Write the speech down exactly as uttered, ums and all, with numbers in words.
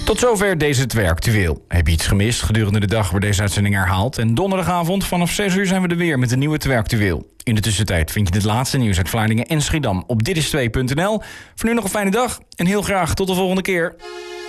Tot zover deze twee actueel. Heb je iets gemist? Gedurende de dag wordt deze uitzending herhaald. En donderdagavond vanaf zes uur zijn we er weer met een nieuwe twee actueel. In de tussentijd vind je het laatste nieuws uit Vlaardingen en Schiedam op dit is twee punt n l. Voor nu nog een fijne dag en heel graag tot de volgende keer.